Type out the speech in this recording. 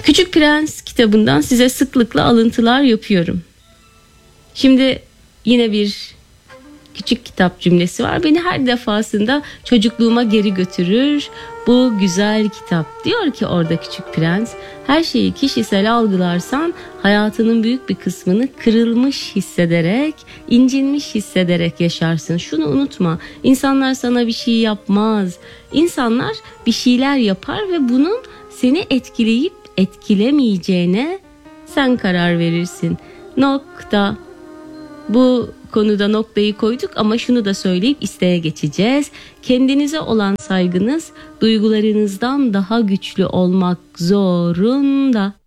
Küçük Prens kitabından size sıklıkla alıntılar yapıyorum. Şimdi yine bir küçük kitap cümlesi var. Beni her defasında çocukluğuma geri götürür. Bu güzel kitap. Diyor ki orada Küçük Prens, her şeyi kişisel algılarsan hayatının büyük bir kısmını kırılmış hissederek, incinmiş hissederek yaşarsın. Şunu unutma. İnsanlar sana bir şey yapmaz. İnsanlar bir şeyler yapar ve bunun seni etkileyip etkilemeyeceğine sen karar verirsin. Nokta. Bu konuda noktayı koyduk ama şunu da söyleyip isteğe geçeceğiz. Kendinize olan saygınız duygularınızdan daha güçlü olmak zorunda.